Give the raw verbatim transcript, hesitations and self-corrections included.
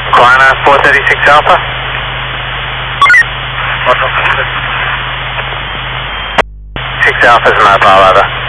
Kleiner four thirty-six Alpha. six Alpha's mobile, over.